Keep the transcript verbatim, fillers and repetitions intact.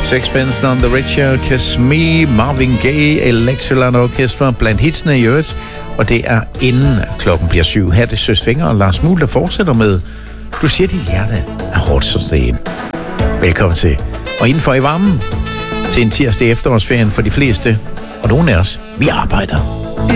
Sixpence on the Richer, Kiss Me, Marvin Gaye, Electroland Orchestra, blandt hitsene i øvrigt. Og det er inden klokken bliver syv. Her er det Søs Fenger og Lars Muhl, der fortsætter med Du siger, dit hjerte er hårdt sådan. Velkommen til. Og indenfor i varmen til en tirsdag efterårsferien for de fleste. Og nogle af os, vi arbejder.